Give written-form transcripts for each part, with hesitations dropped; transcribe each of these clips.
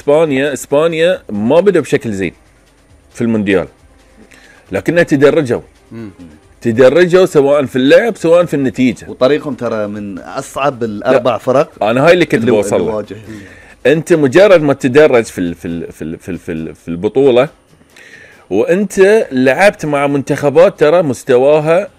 اسبانيا ما بدأوا بشكل زين في المونديال، لكنها تدرجوا سواء في اللعب سواء في النتيجه، وطريقهم ترى من اصعب الاربع فرق. انا هاي اللي كنت بوصل له. انت مجرد ما تدرج في البطوله وانت لعبت مع منتخبات ترى مستواها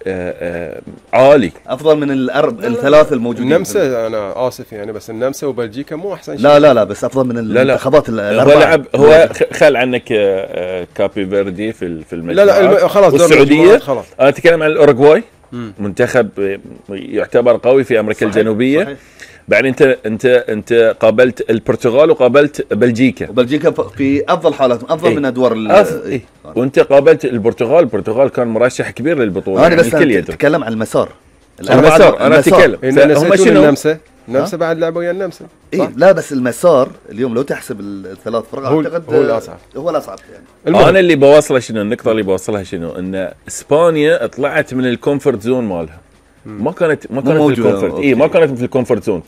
عالي، افضل من الثلاث الموجودين. النمسا انا اسف يعني، بس النمسا وبلجيكا مو احسن شيء. لا بس افضل من المنتخبات الاربعه. هو لعب، هو خل عنك كابي فيردي في المجموعات. لا خلاص والسعوديه خلاص. انا اتكلم عن الاوروغواي، منتخب يعتبر قوي في امريكا الجنوبيه. صحيح. بعدين انت قابلت البرتغال وقابلت بلجيكا في افضل حالاتهم، افضل من ادوار وانت قابلت البرتغال كان مرشح كبير للبطوله. انا بس اتكلم عن المسار. انا اتكلم هم شنو النمسا بعد لعبوا ويا النمسا. لا بس المسار اليوم لو تحسب الثلاث فرق اعتقد هو الاصعب يعني. انا اللي بوصله شنو، النقطه اللي بوصلها شنو، ان اسبانيا طلعت من الكومفورت زون مالها. ما كانت في الكومفورت، ما كانت في الكومفورت زون،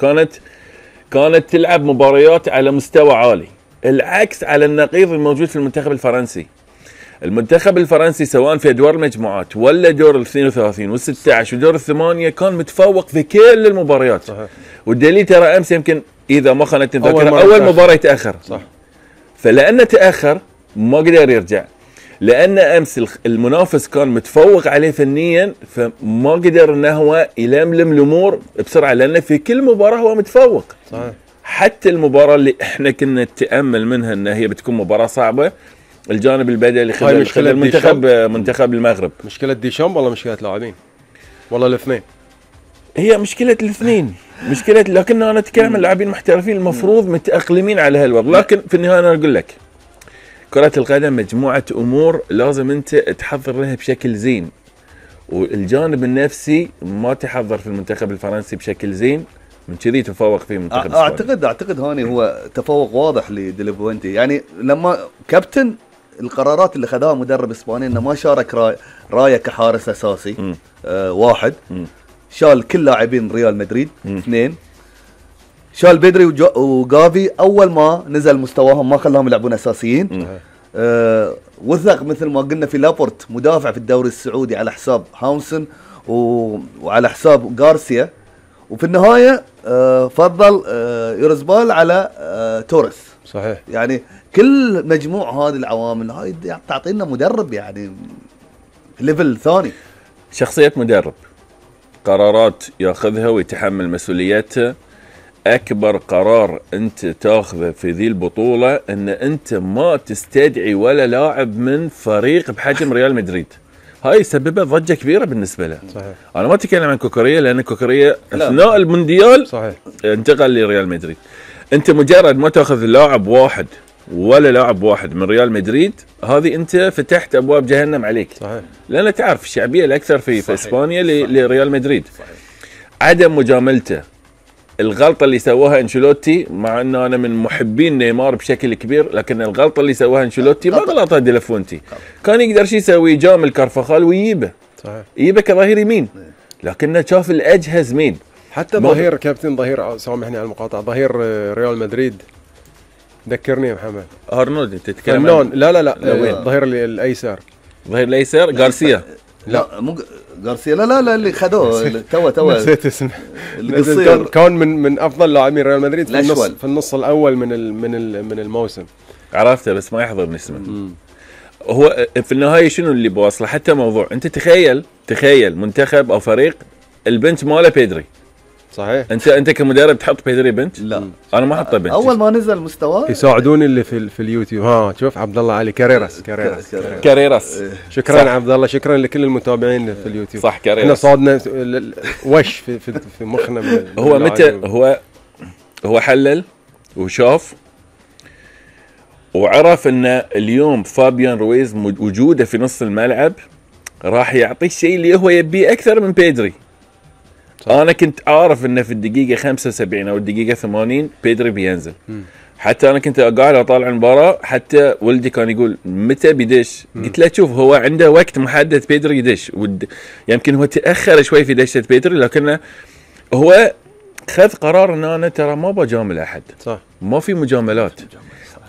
كانت تلعب مباريات على مستوى عالي، العكس على النقيض الموجود في المنتخب الفرنسي. المنتخب الفرنسي سواء في ادوار المجموعات ولا دور ال 32 وال 16 ودور الثمانية كان متفوق في كل المباريات. صحيح. والدليل ترى امس يمكن اذا ما خانتني الذاكره اول مباراه يتاخر. صح. فلانه تاخر ما قدر يرجع، لان امس المنافس كان متفوق عليه فنيا، فما قدر انه هو يلملم الامور بسرعه، لانه في كل مباراه هو متفوق. صحيح. حتى المباراه اللي احنا كنا نتامل منها انها هي بتكون مباراه صعبه، الجانب البدني خلال منتخب المغرب. مشكله ديشامب ولا مشكله لاعبين؟ والله الاثنين. هي مشكله الاثنين، لكن انا اتكلم عن اللاعبين المحترفين المفروض متاقلمين على هالوضع. لكن في النهايه انا اقول لك كرة القدم مجموعة أمور لازم أنت تحضر لها بشكل زين، والجانب النفسي ما تحضر في المنتخب الفرنسي بشكل زين، من كذي تفوق في منتخب أعتقد هاني هو تفوق واضح لديليفوينتي. يعني لما كابتن القرارات اللي خذاها مدرب اسباني انه ما شارك رايا كحارس اساسي. واحد. شال كل لاعبين ريال مدريد. اثنين. شال بدري وجافي اول ما نزل مستواهم، ما خلاهم يلعبون اساسيين. وثق مثل ما قلنا في لابورت مدافع في الدوري السعودي على حساب هاونسن وعلى حساب غارسيا، وفي النهايه فضل يورزبال على توريس. صحيح. يعني كل مجموع هذه العوامل هاي تعطينا مدرب يعني ليفل ثاني، شخصيه مدرب، قرارات ياخذها ويتحمل مسؤولياتها. اكبر قرار انت تاخذه في ذي البطوله ان انت ما تستدعي ولا لاعب من فريق بحجم ريال مدريد. هاي سببت ضجه كبيره بالنسبه له. صحيح. انا ما اتكلم عن كوكوريا، لان كوكوريا اثناء المونديال صحيح انتقل لريال مدريد. انت مجرد ما تاخذ لاعب واحد من ريال مدريد، هذه انت فتحت ابواب جهنم عليك. صحيح. لان تعرف الشعبيه الاكثر في اسبانيا لريال مدريد. صحيح. عدم مجاملته، الغلطه اللي سواها انشيلوتي، مع انه انا من محبين نيمار بشكل كبير، لكن الغلطه اللي سواها انشيلوتي ما غلطها ديلافونتي. كان يقدر شو يسوي؟ يجامل كارفخال ويجيبه. صحيح. يجيبه كظهير يمين، لكنه شاف الاجهز مين. حتى ظهير كابتن، ظهير سامحني على المقاطعه، ظهير ريال مدريد ذكرني يا محمد. ارنولد انت تتكلم عن؟ لا ظهير الايسر. ظهير الايسر غارسيا. لا مو غارسيا، لا اللي خذوه تو نسيت اسمه. كان من افضل لاعبين ريال مدريد في النص الاول من الموسم. عرفته بس ما يحضرني اسمه. هو في النهايه شنو اللي بوصله؟ حتى موضوع انت تخيل منتخب او فريق البنش ماله بيدري. صحيح. انت كمدرب تحط بيدري بنش؟ لا انا ما احطه بنش. اول ما نزل مستواه يساعدوني اللي في اليوتيوب. شوف عبد الله علي كاريراس. شكرا عبد الله، شكرا لكل المتابعين في اليوتيوب. صح كاريراس. احنا صادنا وش في مخنا من هو متى هو حلل وشاف وعرف ان اليوم فابيان رويز وجوده في نص الملعب راح يعطيه الشيء اللي هو يبيه اكثر من بيدري. صح. انا كنت عارف انه في الدقيقه 75 او الدقيقه 80 بيدري بينزل. حتى انا كنت قاعد اطالع المباراه، حتى ولدي كان يقول متى بيدش. قلت له شوف هو عنده وقت محدد بيدري يدش، يمكن هو تاخر شوي في دشه بيدري، لكنه هو خذ قرار ان انا ترى ما بجامل احد. صح. ما في مجاملات.